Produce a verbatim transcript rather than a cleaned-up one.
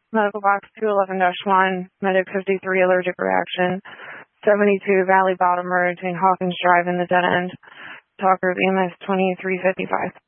Medical box two eleven dash one, medic fifty-three, allergic reaction, seventy-two Valley Bottom Road between Hawkins Drive and the dead end. Talk group E M S twenty-three fifty-five.